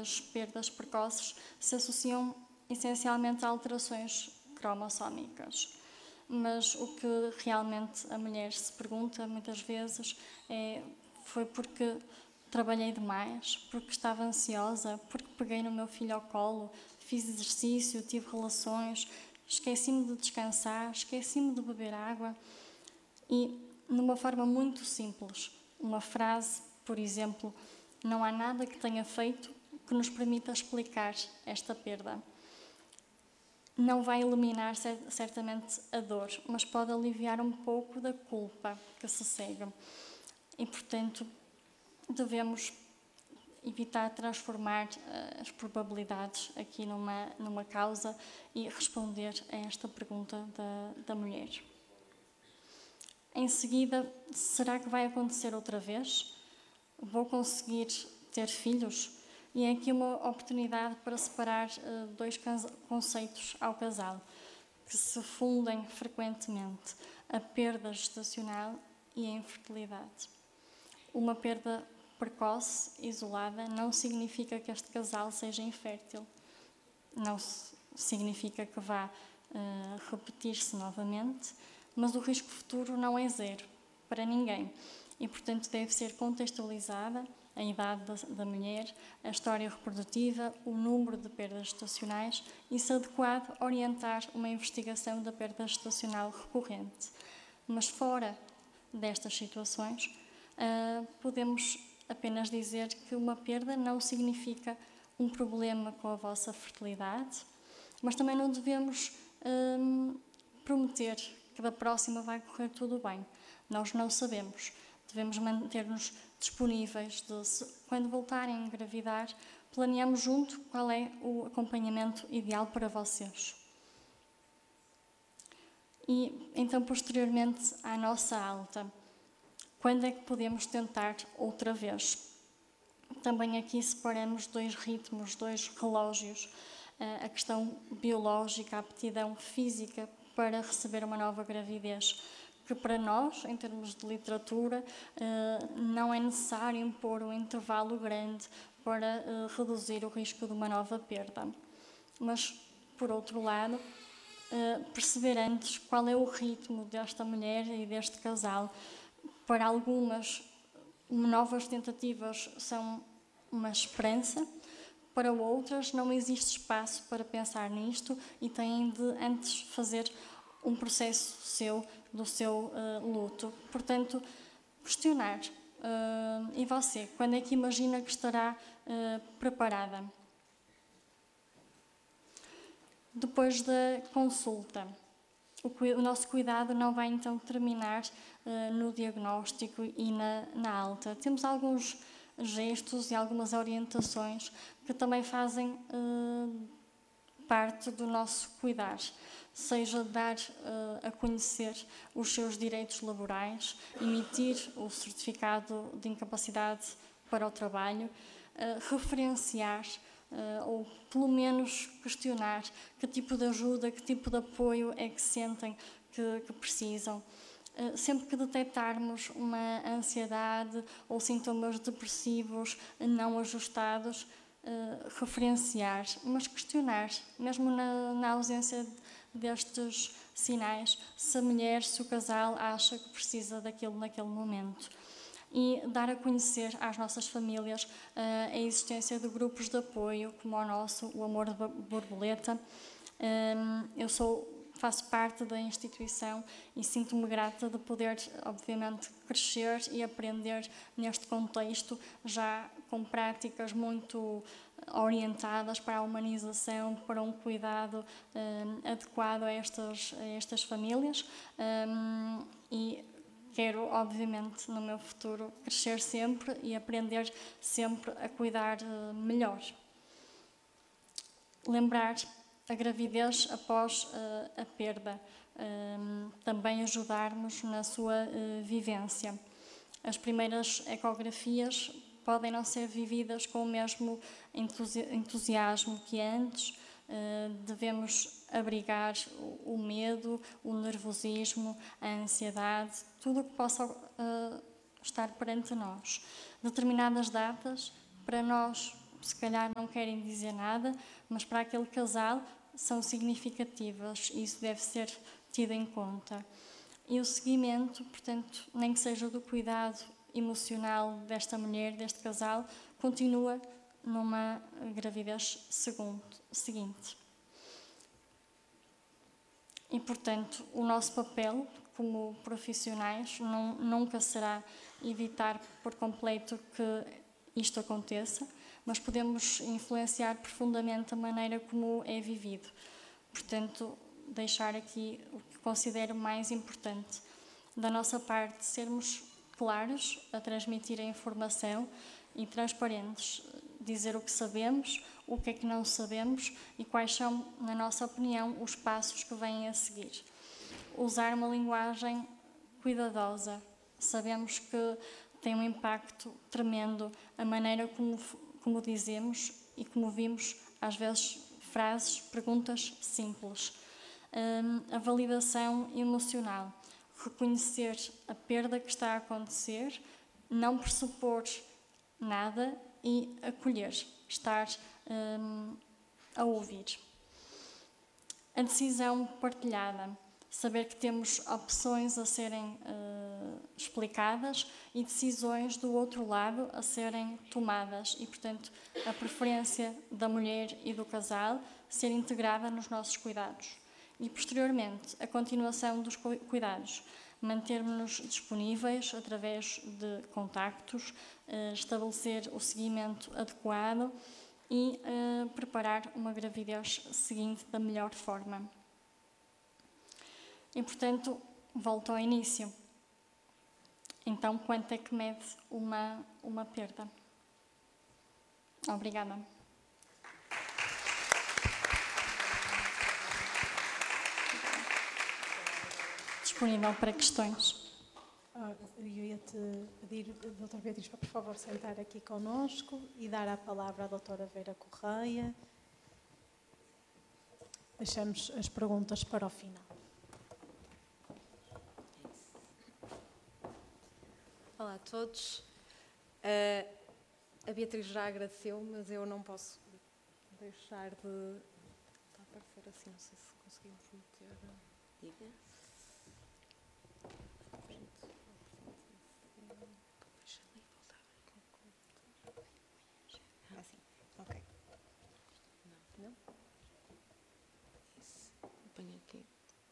das perdas precoces se associam essencialmente a alterações cromossómicas. Mas o que realmente a mulher se pergunta muitas vezes foi porque trabalhei demais, porque estava ansiosa, porque peguei no meu filho ao colo, fiz exercício, tive relações, esqueci-me de descansar, esqueci-me de beber água. E, numa forma muito simples, uma frase, por exemplo, não há nada que tenha feito que nos permita explicar esta perda. Não vai eliminar certamente a dor, mas pode aliviar um pouco da culpa que se segue. E, portanto, devemos evitar transformar as probabilidades aqui numa causa e responder a esta pergunta da mulher. Em seguida, será que vai acontecer outra vez? Vou conseguir ter filhos? E é aqui uma oportunidade para separar dois conceitos ao casal, que se fundem frequentemente: a perda gestacional e a infertilidade. Uma perda precoce, isolada, não significa que este casal seja infértil. Não significa que vá repetir-se novamente, mas o risco futuro não é zero para ninguém e, portanto, deve ser contextualizada a idade da mulher, a história reprodutiva, o número de perdas gestacionais e, se adequado, orientar uma investigação da perda gestacional recorrente. Mas fora destas situações, podemos apenas dizer que uma perda não significa um problema com a vossa fertilidade, mas também não devemos prometer que da próxima vai correr tudo bem. Nós não sabemos. Devemos manter-nos disponíveis quando voltarem a engravidar, planeamos junto qual é o acompanhamento ideal para vocês. E então, posteriormente à nossa alta, quando é que podemos tentar outra vez? Também aqui separamos dois ritmos, dois relógios, a questão biológica, a aptidão física para receber uma nova gravidez, que para nós, em termos de literatura, não é necessário impor um intervalo grande para reduzir o risco de uma nova perda. Mas, por outro lado, perceber antes qual é o ritmo desta mulher e deste casal. Para algumas, novas tentativas são uma esperança, para outras não existe espaço para pensar nisto e têm de antes fazer um processo do seu luto. Portanto, questionar. E você, quando é que imagina que estará preparada? Depois da consulta, o nosso cuidado não vai então terminar no diagnóstico e na alta. Temos alguns gestos e algumas orientações que também fazem parte do nosso cuidar, seja dar a conhecer os seus direitos laborais, emitir o certificado de incapacidade para o trabalho, referenciar ou pelo menos questionar que tipo de ajuda, que tipo de apoio é que sentem que precisam. Sempre que detectarmos uma ansiedade ou sintomas depressivos não ajustados, referenciar, mas questionar, mesmo na ausência destes sinais, se a mulher, se o casal acha que precisa daquilo naquele momento. E dar a conhecer às nossas famílias a existência de grupos de apoio, como o nosso, o Amor de Borboleta. Faço parte da instituição e sinto-me grata de poder, obviamente, crescer e aprender neste contexto, já com práticas muito orientadas para a humanização, para um cuidado adequado a estas famílias. E quero, obviamente, no meu futuro, crescer sempre e aprender sempre a cuidar melhor. Lembrar a gravidez após a perda, também ajudarmos na sua vivência. As primeiras ecografias podem não ser vividas com o mesmo entusiasmo que antes. Devemos abrigar o medo, o nervosismo, a ansiedade, tudo o que possa estar perante nós. Determinadas datas, para nós, se calhar não querem dizer nada, mas para aquele casal são significativas e isso deve ser tido em conta. E o seguimento, portanto, nem que seja do cuidado emocional desta mulher, deste casal, continua numa gravidez seguinte. E, portanto, o nosso papel como profissionais nunca será evitar por completo que isto aconteça, mas podemos influenciar profundamente a maneira como é vivido. Portanto, deixar aqui o que considero mais importante. Da nossa parte, sermos claros a transmitir a informação e transparentes, dizer o que sabemos, o que é que não sabemos e quais são, na nossa opinião, os passos que vêm a seguir. Usar uma linguagem cuidadosa. Sabemos que tem um impacto tremendo a maneira como dizemos e como vimos, às vezes, frases, perguntas simples. A validação emocional. Reconhecer a perda que está a acontecer, não pressupor nada e acolher, estar a ouvir. A decisão partilhada. Saber que temos opções a serem explicadas e decisões do outro lado a serem tomadas e, portanto, a preferência da mulher e do casal ser integrada nos nossos cuidados. E, posteriormente, a continuação dos cuidados. Mantermos-nos disponíveis através de contactos, estabelecer o seguimento adequado e preparar uma gravidez seguinte da melhor forma. E, portanto, volto ao início. Então, quanto é que mede uma perda? Obrigada. Disponível para questões. Eu ia-te pedir, Dra. Beatriz, para, por favor, sentar aqui connosco e dar a palavra à Dra. Vera Correia. Deixamos as perguntas para o final. Olá a todos. A Beatriz já agradeceu, mas eu não posso deixar de... Está a aparecer assim, não sei se conseguimos meter... Diga. Assim, ok. Não? Isso. Põe aqui.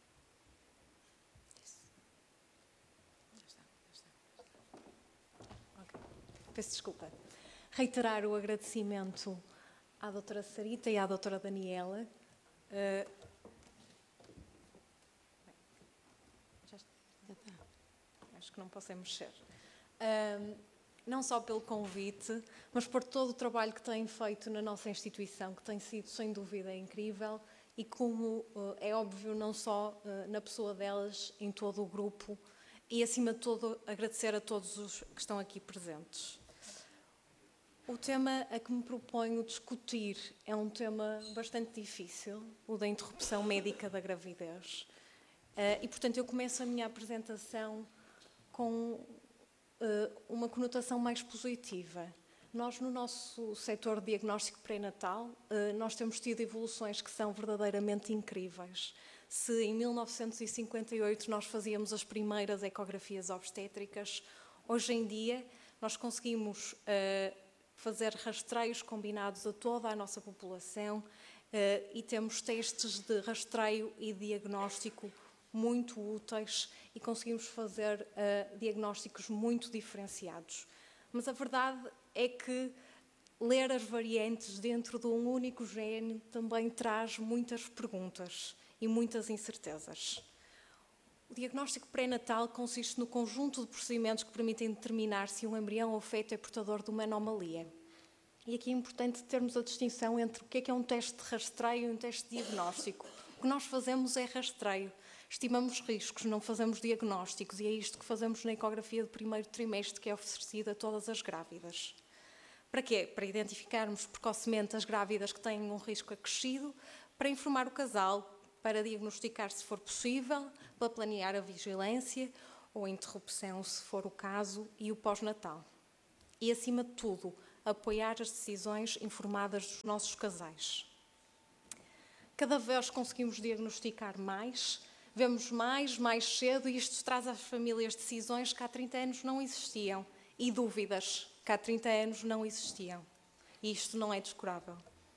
Peço desculpa. Reiterar o agradecimento à doutora Sarita e à doutora Daniela. Já está. Acho que não posso mexer. Não só pelo convite, mas por todo o trabalho que têm feito na nossa instituição, que tem sido, sem dúvida, incrível e como é óbvio, não só na pessoa delas, em todo o grupo e, acima de tudo, agradecer a todos os que estão aqui presentes. O tema a que me proponho discutir é um tema bastante difícil, o da interrupção médica da gravidez. E, portanto, eu começo a minha apresentação com uma conotação mais positiva. Nós, no nosso setor de diagnóstico pré-natal, nós temos tido evoluções que são verdadeiramente incríveis. Se em 1958 nós fazíamos as primeiras ecografias obstétricas, hoje em dia nós conseguimos fazer rastreios combinados a toda a nossa população e temos testes de rastreio e diagnóstico muito úteis e conseguimos fazer diagnósticos muito diferenciados. Mas a verdade é que ler as variantes dentro de um único gene também traz muitas perguntas e muitas incertezas. O diagnóstico pré-natal consiste no conjunto de procedimentos que permitem determinar se um embrião ou feto é portador de uma anomalia. E aqui é importante termos a distinção entre o que é um teste de rastreio e um teste de diagnóstico. O que nós fazemos é rastreio. Estimamos riscos, não fazemos diagnósticos e é isto que fazemos na ecografia do primeiro trimestre que é oferecida a todas as grávidas. Para quê? Para identificarmos precocemente as grávidas que têm um risco acrescido, para informar o casal, para diagnosticar se for possível, para planear a vigilância ou a interrupção, se for o caso, e o pós-natal. E, acima de tudo, apoiar as decisões informadas dos nossos casais. Cada vez conseguimos diagnosticar mais, vemos mais cedo, e isto traz às famílias decisões que há 30 anos não existiam e dúvidas que há 30 anos não existiam. E isto não é descurável.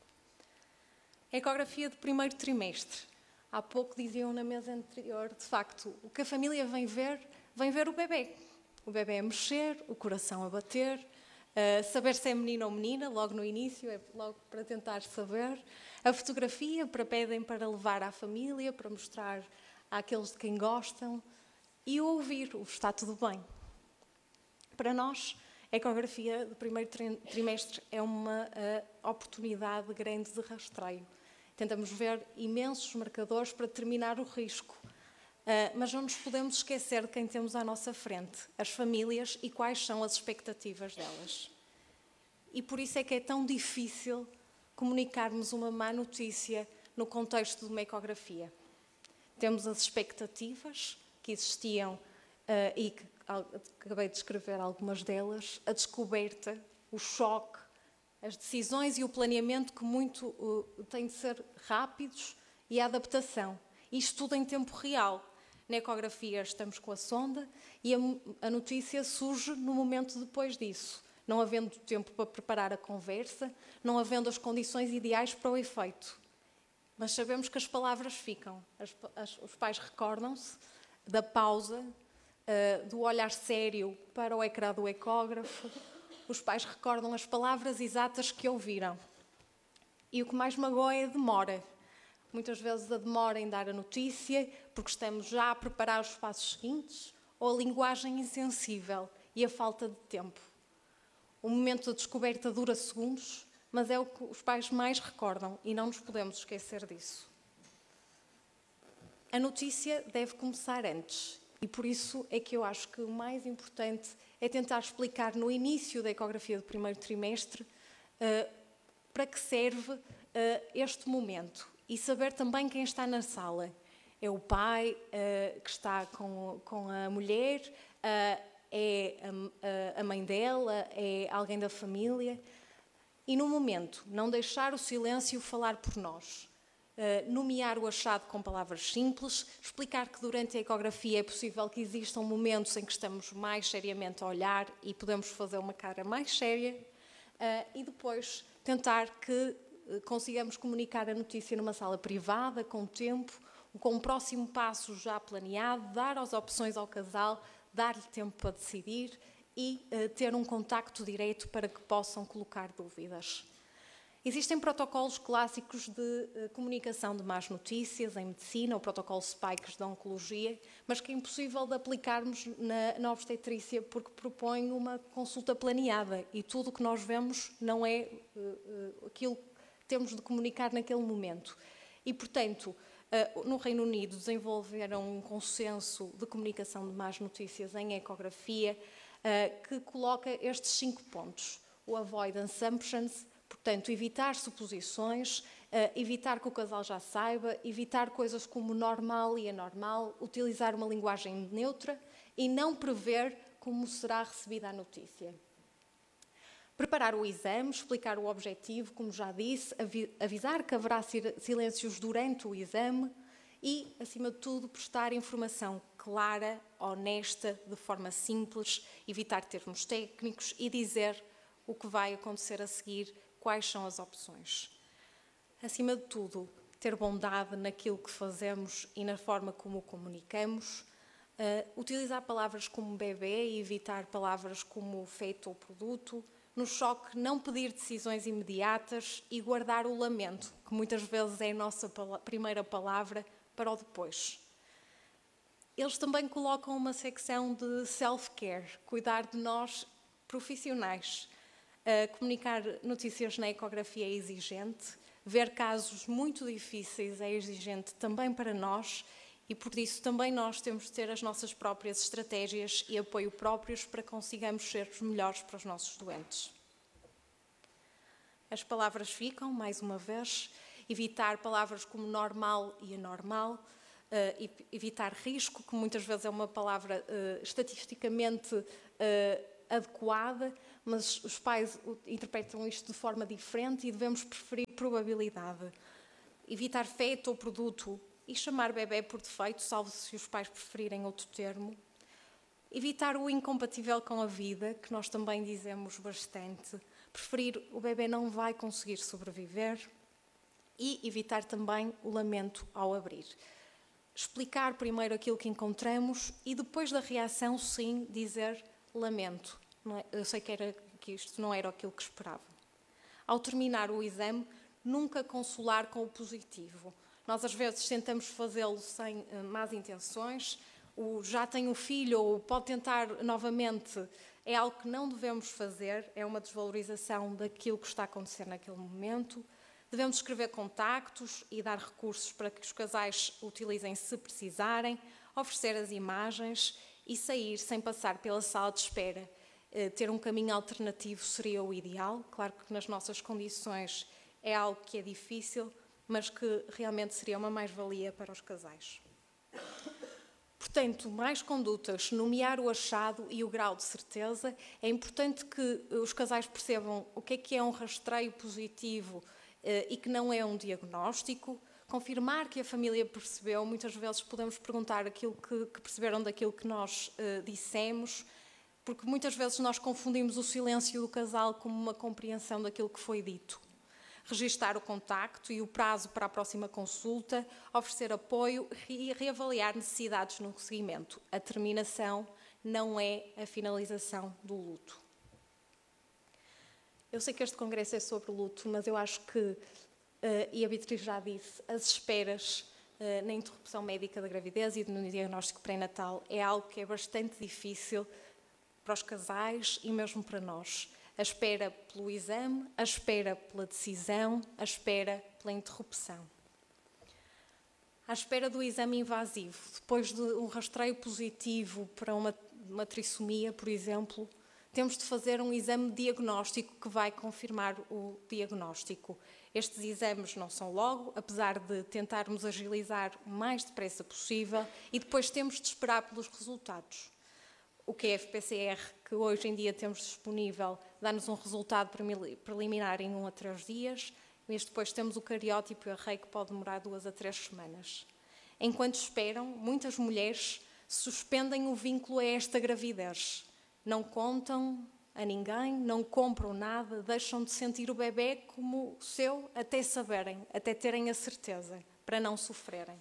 Ecografia de primeiro trimestre. Há pouco diziam na mesa anterior, de facto, o que a família vem ver o bebê. O bebê a mexer, o coração a bater, saber se é menino ou menina, logo no início, é logo para tentar saber. A fotografia, pedem para levar à família, para mostrar àqueles de quem gostam. E o ouvir, o está tudo bem. Para nós, a ecografia do primeiro trimestre é uma oportunidade grande de rastreio. Tentamos ver imensos marcadores para determinar o risco. Mas não nos podemos esquecer de quem temos à nossa frente, as famílias, e quais são as expectativas delas. E por isso é que é tão difícil comunicarmos uma má notícia no contexto de uma ecografia. Temos as expectativas que existiam e que acabei de descrever algumas delas, a descoberta, o choque, as decisões e o planeamento que muito têm de ser rápidos, e a adaptação. Isto tudo em tempo real. Na ecografia estamos com a sonda e a notícia surge no momento depois disso, não havendo tempo para preparar a conversa, não havendo as condições ideais para o efeito. Mas sabemos que as palavras ficam. Os pais recordam-se da pausa, do olhar sério para o ecrã do ecógrafo. Os pais recordam as palavras exatas que ouviram. E o que mais magoa é a demora. Muitas vezes a demora em dar a notícia, porque estamos já a preparar os passos seguintes, ou a linguagem insensível e a falta de tempo. O momento da descoberta dura segundos, mas é o que os pais mais recordam e não nos podemos esquecer disso. A notícia deve começar antes, e por isso é que eu acho que o mais importante é tentar explicar no início da ecografia do primeiro trimestre para que serve este momento. E saber também quem está na sala. É o pai que está com a mulher, é a mãe dela, é alguém da família. E no momento, não deixar o silêncio falar por nós. Nomear o achado com palavras simples, explicar que durante a ecografia é possível que existam momentos em que estamos mais seriamente a olhar e podemos fazer uma cara mais séria, e depois tentar que consigamos comunicar a notícia numa sala privada, com tempo, com um próximo passo já planeado, dar as opções ao casal, dar-lhe tempo para decidir e ter um contacto direto para que possam colocar dúvidas. Existem protocolos clássicos de comunicação de más notícias em medicina, o protocolo SPIKES da oncologia, mas que é impossível de aplicarmos na obstetrícia porque propõe uma consulta planeada e tudo o que nós vemos não é aquilo que temos de comunicar naquele momento. E, portanto, no Reino Unido desenvolveram um consenso de comunicação de más notícias em ecografia que coloca estes 5 pontos. O avoid assumptions, portanto, evitar suposições, evitar que o casal já saiba, evitar coisas como normal e anormal, utilizar uma linguagem neutra e não prever como será recebida a notícia. Preparar o exame, explicar o objetivo, como já disse, avisar que haverá silêncios durante o exame e, acima de tudo, prestar informação clara, honesta, de forma simples, evitar termos técnicos e dizer o que vai acontecer a seguir, quais são as opções. Acima de tudo, ter bondade naquilo que fazemos e na forma como o comunicamos, utilizar palavras como bebê e evitar palavras como feito ou produto. No choque, não pedir decisões imediatas e guardar o lamento, que muitas vezes é a nossa primeira palavra, para o depois. Eles também colocam uma secção de self-care, cuidar de nós profissionais. Comunicar notícias na ecografia é exigente, ver casos muito difíceis é exigente também para nós e, por isso, também nós temos de ter as nossas próprias estratégias e apoio próprios para que consigamos ser os melhores para os nossos doentes. As palavras ficam, mais uma vez, evitar palavras como normal e anormal, evitar risco, que muitas vezes é uma palavra estatisticamente adequada, mas os pais interpretam isto de forma diferente e devemos preferir probabilidade. Evitar feto ou produto e chamar bebê por defeito, salvo se os pais preferirem outro termo. Evitar o incompatível com a vida, que nós também dizemos bastante. Preferir o bebê não vai conseguir sobreviver. E evitar também o lamento ao abrir. Explicar primeiro aquilo que encontramos e depois da reação, sim, dizer lamento. Não é? Eu sei que isto não era aquilo que esperava. Ao terminar o exame, nunca consolar com o positivo. Nós às vezes tentamos fazê-lo sem más intenções. O já tem um filho ou pode tentar novamente é algo que não devemos fazer. É uma desvalorização daquilo que está a acontecer naquele momento. Devemos escrever contactos e dar recursos para que os casais utilizem se precisarem, oferecer as imagens e sair sem passar pela sala de espera. Ter um caminho alternativo seria o ideal. Claro que nas nossas condições é algo que é difícil, mas que realmente seria uma mais-valia para os casais. Portanto, mais condutas, nomear o achado e o grau de certeza. É importante que os casais percebam o que é um rastreio positivo e que não é um diagnóstico. Confirmar que a família percebeu. Muitas vezes podemos perguntar aquilo que perceberam daquilo que nós dissemos, porque muitas vezes nós confundimos o silêncio do casal como uma compreensão daquilo que foi dito. Registar o contacto e o prazo para a próxima consulta, oferecer apoio e reavaliar necessidades no seguimento. A terminação não é a finalização do luto. Eu sei que este congresso é sobre luto, mas eu acho que, e a Beatriz já disse, as esperas na interrupção médica da gravidez e no diagnóstico pré-natal é algo que é bastante difícil para os casais e mesmo para nós. A espera pelo exame, a espera pela decisão, a espera pela interrupção. À espera do exame invasivo, depois de um rastreio positivo para uma trissomia, por exemplo, temos de fazer um exame diagnóstico que vai confirmar o diagnóstico. Estes exames não são logo, apesar de tentarmos agilizar o mais depressa possível, e depois temos de esperar pelos resultados. O QF-PCR, que hoje em dia temos disponível, dá-nos um resultado preliminar em 1 a 3 dias, mas depois temos o cariótipo e o arreio que pode demorar 2 a 3 semanas. Enquanto esperam, muitas mulheres suspendem o vínculo a esta gravidez. Não contam a ninguém, não compram nada, deixam de sentir o bebê como seu até saberem, até terem a certeza, para não sofrerem.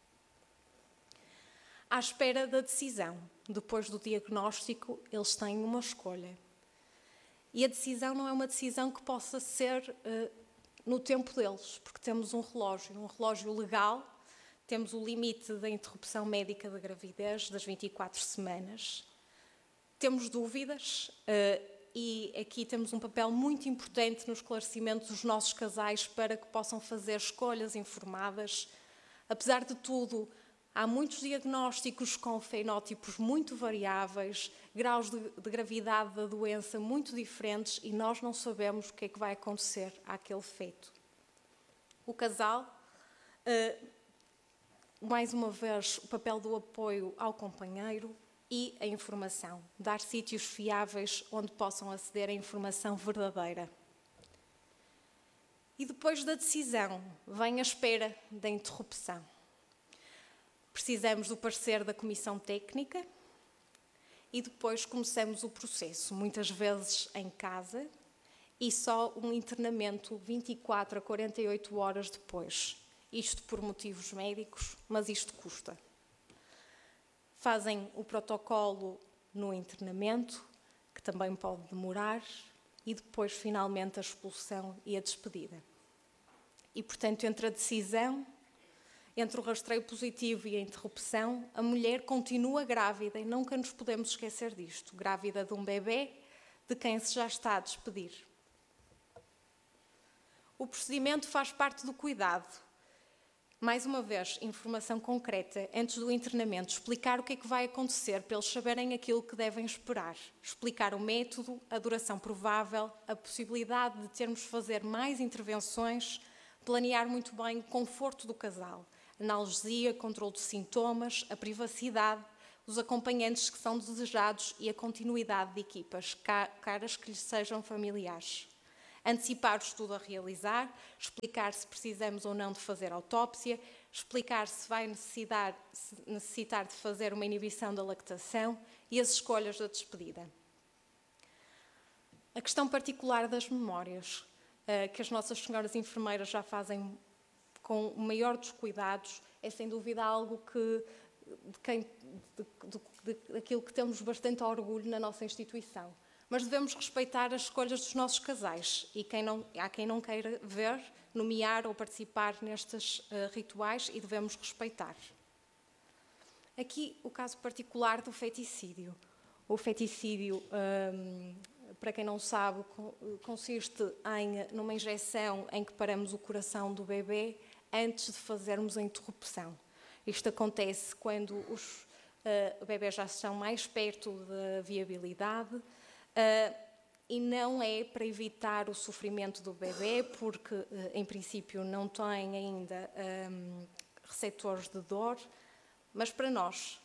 À espera da decisão, depois do diagnóstico, eles têm uma escolha. E a decisão não é uma decisão que possa ser no tempo deles, porque temos um relógio legal, temos o limite da interrupção médica da gravidez das 24 semanas. Temos dúvidas e aqui temos um papel muito importante no esclarecimento dos nossos casais para que possam fazer escolhas informadas. Apesar de tudo, há muitos diagnósticos com fenótipos muito variáveis, graus de gravidade da doença muito diferentes e nós não sabemos o que é que vai acontecer àquele feto. O casal, mais uma vez, o papel do apoio ao companheiro e a informação. Dar sítios fiáveis onde possam aceder à informação verdadeira. E depois da decisão, vem a espera da interrupção. Precisamos do parecer da comissão técnica e depois começamos o processo, muitas vezes em casa e só um internamento 24 a 48 horas depois. Isto por motivos médicos, mas isto custa. Fazem o protocolo no internamento, que também pode demorar, e depois finalmente a expulsão e a despedida. E portanto, entre a decisão, entre o rastreio positivo e a interrupção, a mulher continua grávida e nunca nos podemos esquecer disto. Grávida de um bebê de quem se já está a despedir. O procedimento faz parte do cuidado. Mais uma vez, informação concreta antes do internamento. Explicar o que é que vai acontecer para eles saberem aquilo que devem esperar. Explicar o método, a duração provável, a possibilidade de termos de fazer mais intervenções, planear muito bem o conforto do casal. Analgesia, controle de sintomas, a privacidade, dos acompanhantes que são desejados e a continuidade de equipas, caras que lhes sejam familiares. Antecipar o estudo a realizar, explicar se precisamos ou não de fazer autópsia, explicar se vai necessitar de fazer uma inibição da lactação e as escolhas da despedida. A questão particular das memórias, que as nossas senhoras enfermeiras já fazem com o maior dos cuidados, é sem dúvida algo daquilo que temos bastante orgulho na nossa instituição. Mas devemos respeitar as escolhas dos nossos casais e há quem não queira ver, nomear ou participar nestes rituais e devemos respeitar. Aqui o caso particular do feticídio. O feticídio, para quem não sabe, consiste numa injeção em que paramos o coração do bebê antes de fazermos a interrupção. Isto acontece quando os bebés já estão mais perto da viabilidade e não é para evitar o sofrimento do bebê, porque em princípio não tem ainda receptores de dor, mas para nós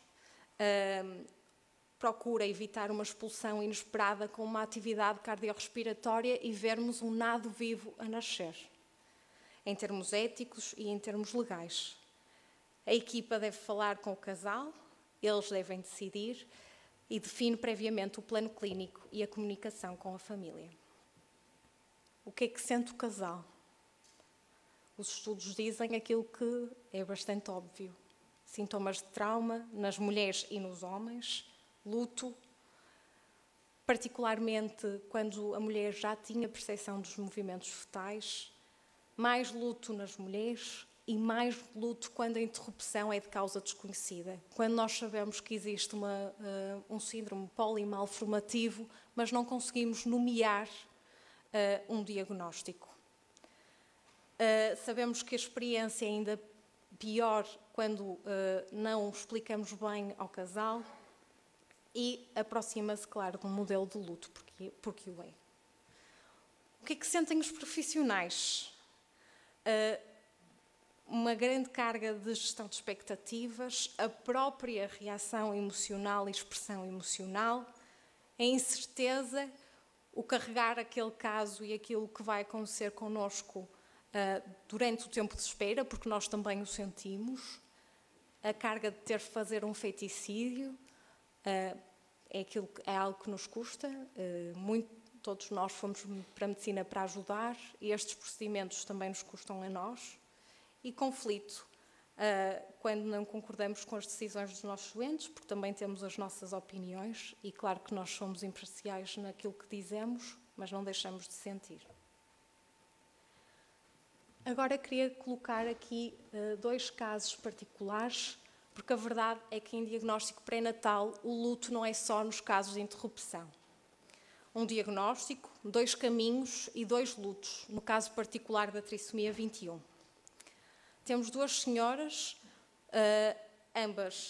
procura evitar uma expulsão inesperada com uma atividade cardiorrespiratória e vermos um nado vivo a nascer, em termos éticos e em termos legais. A equipa deve falar com o casal, eles devem decidir e define previamente o plano clínico e a comunicação com a família. O que é que sente o casal? Os estudos dizem aquilo que é bastante óbvio. Sintomas de trauma nas mulheres e nos homens, luto, particularmente quando a mulher já tinha percepção dos movimentos fetais, mais luto nas mulheres e mais luto quando a interrupção é de causa desconhecida. Quando nós sabemos que existe um síndrome polimalformativo, mas não conseguimos nomear um diagnóstico. Sabemos que a experiência é ainda pior quando não explicamos bem ao casal e aproxima-se, claro, de um modelo de luto, porque o é. O que é que sentem os profissionais? Uma grande carga de gestão de expectativas, a própria reação emocional e expressão emocional, a incerteza, o carregar aquele caso e aquilo que vai acontecer connosco durante o tempo de espera, porque nós também o sentimos, a carga de ter de fazer um feticídio, é algo que nos custa, todos nós fomos para a medicina para ajudar e estes procedimentos também nos custam a nós. E conflito, quando não concordamos com as decisões dos nossos doentes, porque também temos as nossas opiniões e claro que nós somos imparciais naquilo que dizemos, mas não deixamos de sentir. Agora queria colocar aqui 2 casos particulares, porque a verdade é que em diagnóstico pré-natal o luto não é só nos casos de interrupção. Um diagnóstico, 2 caminhos e 2 lutos, no caso particular da trissomia 21. Temos 2 senhoras, ambas,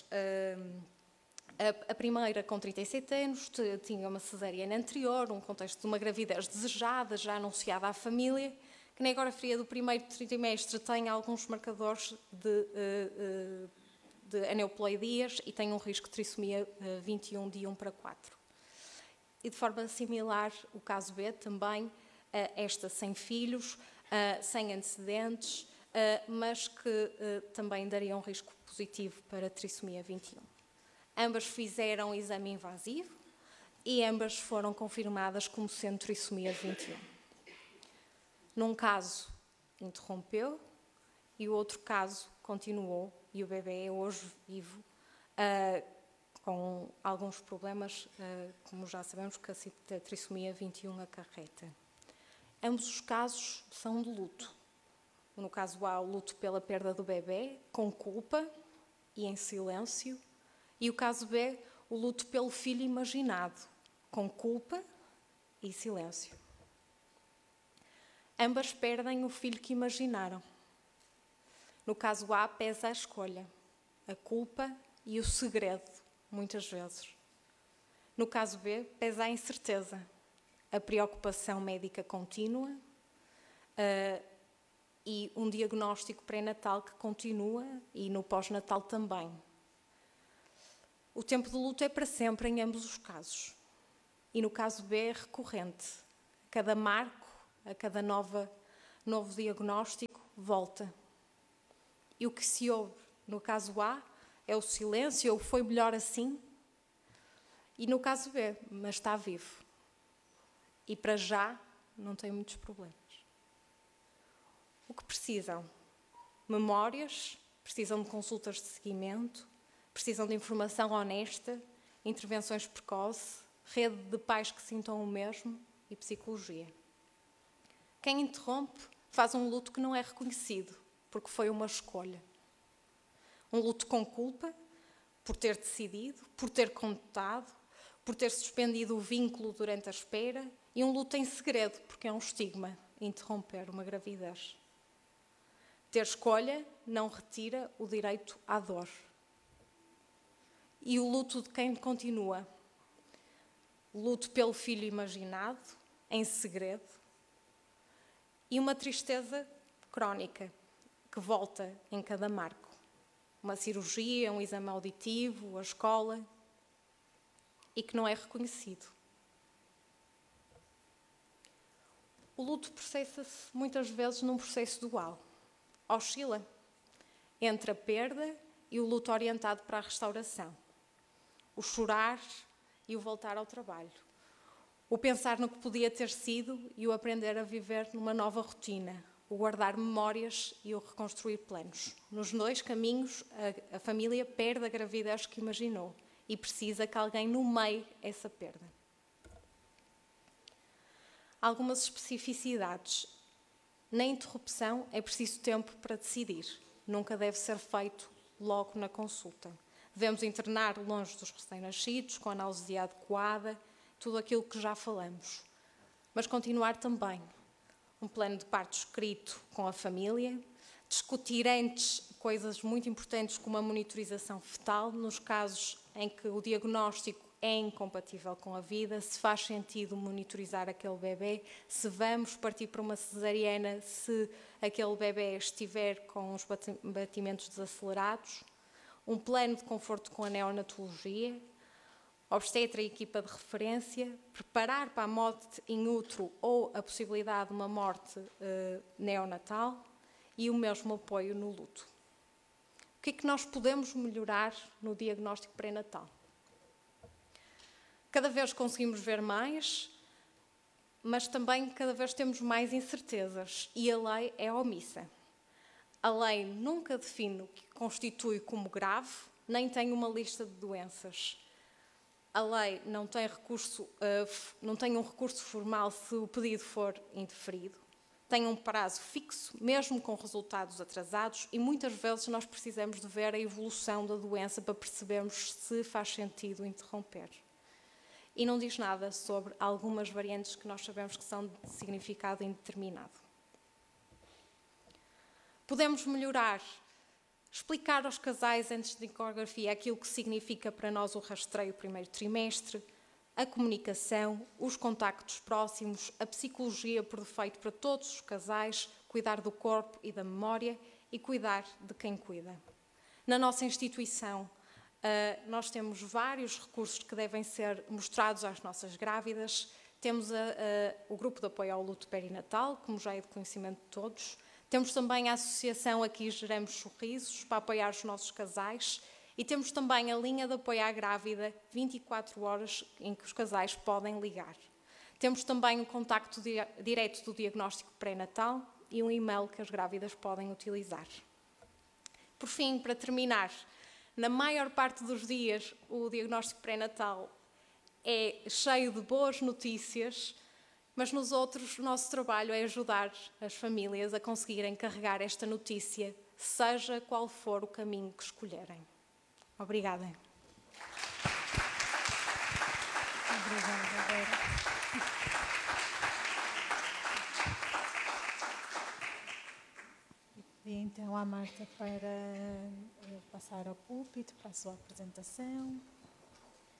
a primeira com 37 anos, tinha uma cesariana anterior, um contexto de uma gravidez desejada, já anunciada à família, que na ecografia do primeiro trimestre tem alguns marcadores de aneuploidias e tem um risco de trissomia 21 de 1/4. E de forma similar, o caso B também, esta sem filhos, sem antecedentes, mas que também daria um risco positivo para trissomia 21. Ambas fizeram exame invasivo e ambas foram confirmadas como sendo trissomia 21. Num caso, interrompeu e o outro caso continuou e o bebê é hoje vivo, com alguns problemas, como já sabemos que a trissomia 21 acarreta. Ambos os casos são de luto. No caso A, o luto pela perda do bebê, com culpa e em silêncio. E o caso B, o luto pelo filho imaginado, com culpa e silêncio. Ambas perdem o filho que imaginaram. No caso A, pesa a escolha, a culpa e o segredo, muitas vezes. No caso B, pesa a incerteza, a preocupação médica contínua, e um diagnóstico pré-natal que continua e no pós-natal também. O tempo de luto é para sempre em ambos os casos. E no caso B é recorrente. A cada marco, a cada novo diagnóstico, volta. E o que se ouve no caso A é o silêncio, ou foi melhor assim? E no caso B, mas está vivo. E para já não tem muitos problemas. O que precisam? Memórias, precisam de consultas de seguimento, precisam de informação honesta, intervenções precoces, rede de pais que sintam o mesmo e psicologia. Quem interrompe faz um luto que não é reconhecido, porque foi uma escolha. Um luto com culpa, por ter decidido, por ter contado, por ter suspendido o vínculo durante a espera, e um luto em segredo, porque é um estigma interromper uma gravidez. Ter escolha não retira o direito à dor. E o luto de quem continua. Luto pelo filho imaginado, em segredo, e uma tristeza crónica, que volta em cada marco. Uma cirurgia, um exame auditivo, a escola, e que não é reconhecido. O luto processa-se muitas vezes num processo dual. Oscila entre a perda e o luto orientado para a restauração. O chorar e o voltar ao trabalho. O pensar no que podia ter sido e o aprender a viver numa nova rotina. O guardar memórias e o reconstruir planos. Nos dois caminhos, a família perde a gravidez que imaginou e precisa que alguém nomeie essa perda. Algumas especificidades. Na interrupção é preciso tempo para decidir. Nunca deve ser feito logo na consulta. Devemos internar longe dos recém-nascidos, com analgesia adequada, tudo aquilo que já falamos. Mas continuar também. Um plano de parto escrito com a família, discutir antes coisas muito importantes como a monitorização fetal, nos casos em que o diagnóstico é incompatível com a vida, se faz sentido monitorizar aquele bebê, se vamos partir para uma cesariana, se aquele bebê estiver com os batimentos desacelerados, um plano de conforto com a neonatologia, obstetra e equipa de referência, preparar para a morte in utero ou a possibilidade de uma morte neonatal e o mesmo apoio no luto. O que é que nós podemos melhorar no diagnóstico pré-natal? Cada vez conseguimos ver mais, mas também cada vez temos mais incertezas e a lei é omissa. A lei nunca define o que constitui como grave, nem tem uma lista de doenças. A lei não tem um recurso formal se o pedido for indeferido. Tem um prazo fixo, mesmo com resultados atrasados, e muitas vezes nós precisamos de ver a evolução da doença para percebermos se faz sentido interromper. E não diz nada sobre algumas variantes que nós sabemos que são de significado indeterminado. Podemos melhorar, explicar aos casais antes da ecografia aquilo que significa para nós o rastreio primeiro trimestre, a comunicação, os contactos próximos, a psicologia por defeito para todos os casais, cuidar do corpo e da memória e cuidar de quem cuida. Na nossa instituição, nós temos vários recursos que devem ser mostrados às nossas grávidas. Temos o grupo de apoio ao luto perinatal, como já é de conhecimento de todos. Temos também a associação Aqui Geramos Sorrisos, para apoiar os nossos casais. E temos também a linha de apoio à grávida, 24 horas, em que os casais podem ligar. Temos também o contacto direto do diagnóstico pré-natal e um e-mail que as grávidas podem utilizar. Por fim, para terminar, na maior parte dos dias, o diagnóstico pré-natal é cheio de boas notícias, mas nos outros, o nosso trabalho é ajudar as famílias a conseguirem carregar esta notícia, seja qual for o caminho que escolherem. Obrigada. Obrigada, Vera. Pedi então à Marta para passar ao púlpito para a sua apresentação.